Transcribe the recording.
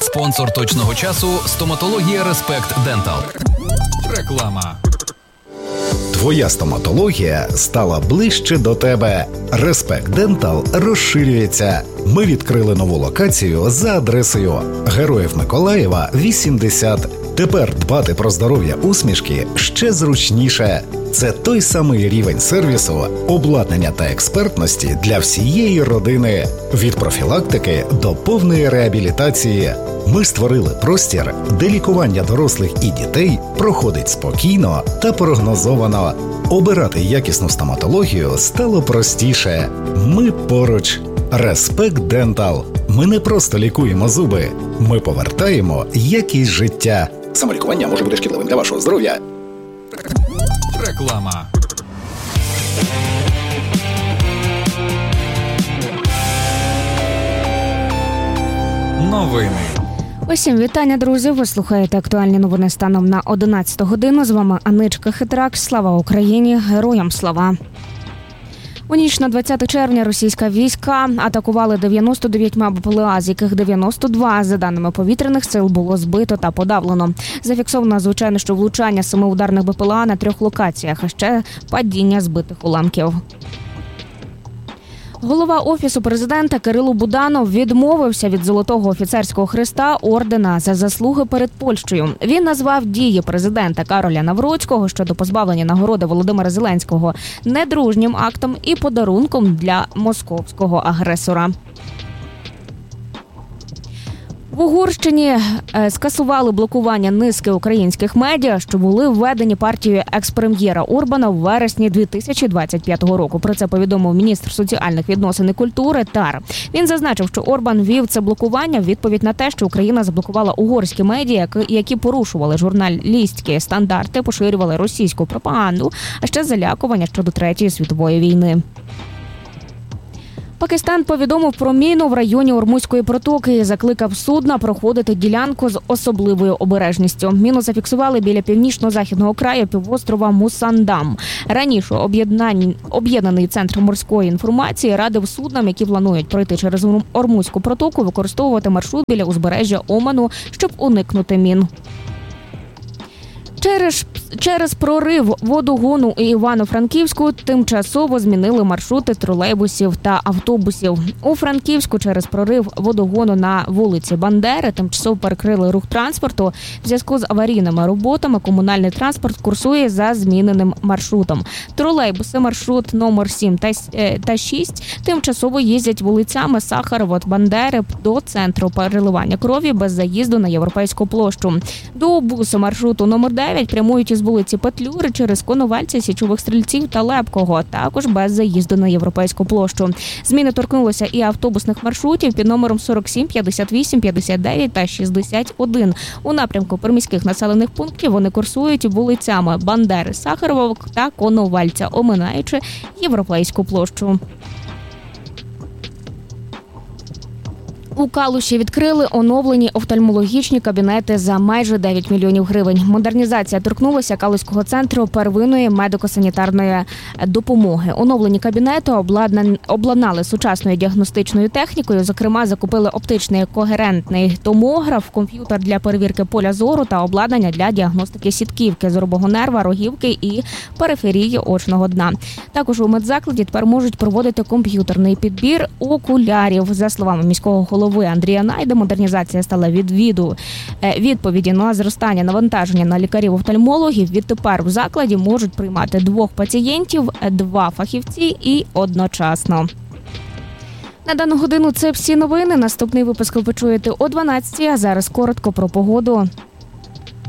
Спонсор точного часу – стоматологія Респект Дентал. Реклама. Твоя стоматологія стала ближче до тебе. Респект Дентал розширюється. Ми відкрили нову локацію за адресою Героїв Миколаєва, 80. Тепер дбати про здоров'я усмішки ще зручніше. Це той самий рівень сервісу, обладнання та експертності для всієї родини. Від профілактики до повної реабілітації. Ми створили простір, де лікування дорослих і дітей проходить спокійно та прогнозовано. Обирати якісну стоматологію стало простіше. Ми поруч. Респект Дентал. Ми не просто лікуємо зуби. Ми повертаємо якість життя. Самолікування може бути шкідливим для вашого здоров'я. Реклама. Новини. Усім вітання, друзі! Ви слухаєте актуальні новини станом на 11 годину. З вами Аничка Хитрак. Слава Україні! Героям слава! У ніч на 20 червня російська війська атакували 99 БПЛА, з яких 92, за даними повітряних сил, було збито та подавлено. Зафіксовано, звичайно, що влучання 7 ударних БПЛА на 3 локаціях, а ще падіння збитих уламків. Голова Офісу президента Кирило Буданов відмовився від Золотого офіцерського хреста ордена за заслуги перед Польщею. Він назвав дії президента Кароля Навроцького щодо позбавлення нагороди Володимира Зеленського недружнім актом і подарунком для московського агресора. В Угорщині скасували блокування низки українських медіа, що були введені партією екс-прем'єра Орбана в вересні 2025 року. Про це повідомив міністр соціальних відносин і культури Тар. Він зазначив, що Орбан ввів це блокування в відповідь на те, що Україна заблокувала угорські медіа, які порушували журналістські стандарти, поширювали російську пропаганду, а ще залякування щодо Третьої світової війни. Пакистан повідомив про міну в районі Ормузької протоки і закликав судна проходити ділянку з особливою обережністю. Міну зафіксували біля північно-західного краю півострова Мусандам. Раніше об'єднаний центр морської інформації радив суднам, які планують пройти через Ормузьку протоку, використовувати маршрут біля узбережжя Оману, щоб уникнути мін. Через прорив водогону у Івано-Франківську тимчасово змінили маршрути тролейбусів та автобусів. У Франківську через прорив водогону на вулиці Бандери тимчасово перекрили рух транспорту. В зв'язку з аварійними роботами комунальний транспорт курсує за зміненим маршрутом. Тролейбуси маршрут номер 7 та 6 тимчасово їздять вулицями Сахарова-Бандери до центру переливання крові без заїзду на Європейську площу. До буси маршруту номер 9 прямують із вулиці Петлюри через Коновальця, Січових Стрільців та Лепкого, також без заїзду на Європейську площу. Зміни торкнулися і автобусних маршрутів під номером 47, 58, 59 та 61. У напрямку приміських населених пунктів вони курсують вулицями Бандери, Сахарова та Коновальця, оминаючи Європейську площу. У Калуші відкрили оновлені офтальмологічні кабінети за майже 9 мільйонів гривень. Модернізація торкнулася Калуського центру первинної медико-санітарної допомоги. Оновлені кабінети обладнали сучасною діагностичною технікою. Зокрема, закупили оптичний когерентний томограф, комп'ютер для перевірки поля зору та обладнання для діагностики сітківки, зорового нерва, рогівки і периферії очного дна. Також у медзакладі тепер можуть проводити комп'ютерний підбір окулярів. За словами міського голови Андрія Найда, модернізація стала відповіді на зростання навантаження на лікарів-офтальмологів. Відтепер в закладі можуть приймати 2 пацієнтів, 2 фахівці і одночасно. На дану годину це всі новини. Наступний випуск ви почуєте о 12, а зараз коротко про погоду.